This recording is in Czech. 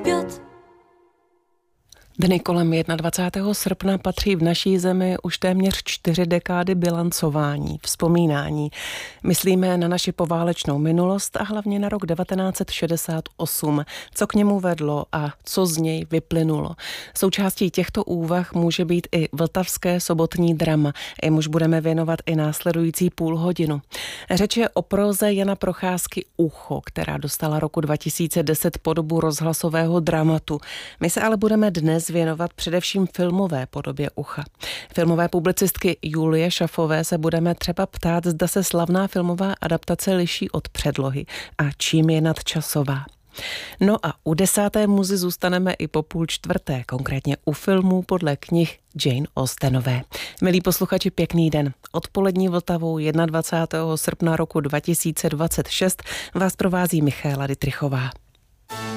Dny kolem 21. srpna patří v naší zemi už téměř 4 dekády bilancování, vzpomínání. Myslíme na naši poválečnou minulost a hlavně na rok 1968, co k němu vedlo a co z něj vyplynulo. Součástí těchto úvah může být i vltavské sobotní drama, jemuž budeme věnovat i následující půl hodinu. Řeč je o próze Jana Procházky Ucho, která dostala roku 2010 podobu rozhlasového dramatu. My se ale budeme dnes věnovat především filmové podobě Ucha. Filmové publicistky Julie Šafové se budeme třeba ptát, zda se slavná filmová adaptace liší od předlohy a čím je nadčasová. No a u 10. muzy zůstaneme i po 3:30, konkrétně u filmů podle knih Jane Austenové. Milí posluchači, pěkný den. Odpolední Vltavou 21. srpna roku 2026 vás provází Michaela Dittrichová.